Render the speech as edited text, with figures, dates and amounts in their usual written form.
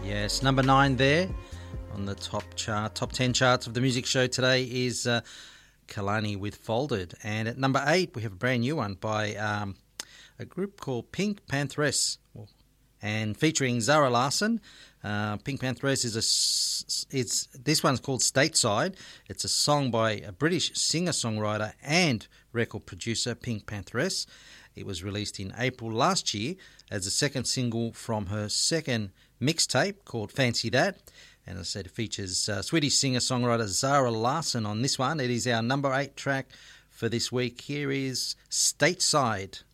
Yes, number 9 there on the top 10 charts of the music show today is Kalani with Folded. And at number 8, we have a brand new one by a group called Pink Pantheress, and featuring Zara Larsson. Pink Pantheress this one's called Stateside. It's a song by a British singer-songwriter and record producer, Pink Pantheress. It was released in April last year as the second single from her second mixtape called Fancy That. And as I said, it features Swedish singer-songwriter Zara Larsson on this one. It is our number 8 track for this week. Here is Stateside.